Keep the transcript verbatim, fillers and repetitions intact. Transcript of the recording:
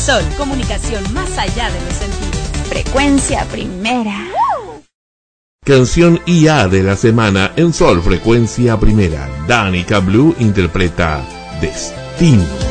Sol, comunicación más allá de los sentidos. Frecuencia Primera. Canción I A de la semana en Sol Frecuencia Primera. Danica Blue interpreta Destino.